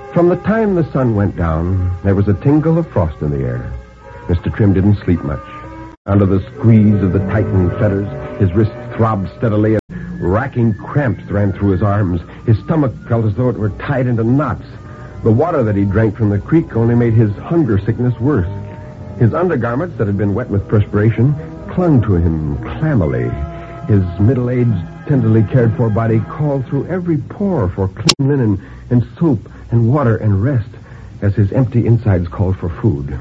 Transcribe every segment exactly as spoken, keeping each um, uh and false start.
From the time the sun went down, there was a tingle of frost in the air. Mister Trim didn't sleep much. Under the squeeze of the tightened fetters, his wrists throbbed steadily, and racking cramps ran through his arms. His stomach felt as though it were tied into knots. The water that he drank from the creek only made his hunger sickness worse. His undergarments that had been wet with perspiration clung to him clammily. His middle-aged, tenderly cared-for body called through every pore for clean linen and soap and water and rest, as his empty insides called for food.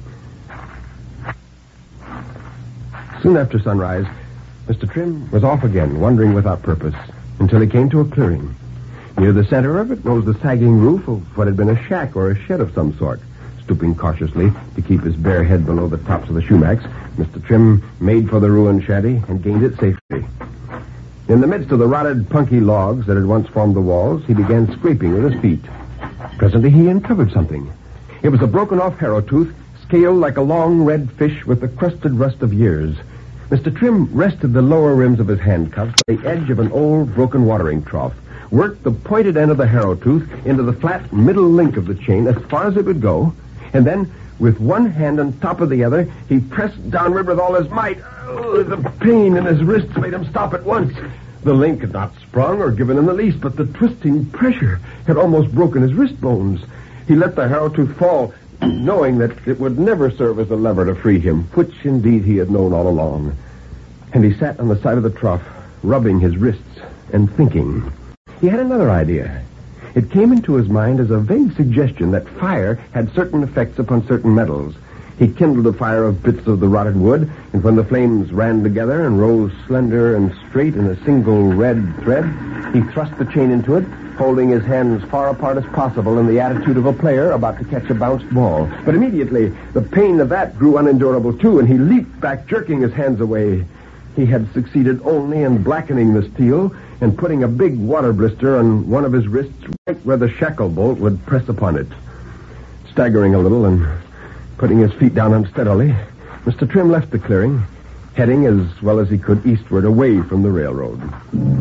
Soon after sunrise, Mister Trim was off again, wandering without purpose, until he came to a clearing. Near the center of it rose the sagging roof of what had been a shack or a shed of some sort. Stooping cautiously to keep his bare head below the tops of the shumacs, Mister Trim made for the ruined shanty and gained it safely. In the midst of the rotted, punky logs that had once formed the walls, he began scraping with his feet. Presently he uncovered something. It was a broken-off harrow tooth, scaled like a long red fish with the crusted rust of years. Mister Trim rested the lower rims of his handcuffs on the edge of an old, broken watering trough, worked the pointed end of the harrow tooth into the flat middle link of the chain as far as it would go, and then, with one hand on top of the other, he pressed downward with all his might. Oh, the pain in his wrists made him stop at once. The link had not sprung or given in the least, but the twisting pressure had almost broken his wrist bones. He let the harrow tooth fall, knowing that it would never serve as a lever to free him, which indeed he had known all along. And he sat on the side of the trough, rubbing his wrists and thinking. He had another idea. It came into his mind as a vague suggestion that fire had certain effects upon certain metals. He kindled a fire of bits of the rotted wood, and when the flames ran together and rose slender and straight in a single red thread, he thrust the chain into it, holding his hands far apart as possible in the attitude of a player about to catch a bounced ball. But immediately, the pain of that grew unendurable too, and he leaped back, jerking his hands away. He had succeeded only in blackening the steel and putting a big water blister on one of his wrists right where the shackle bolt would press upon it. Staggering a little and putting his feet down unsteadily, Mister Trim left the clearing, heading as well as he could eastward away from the railroad.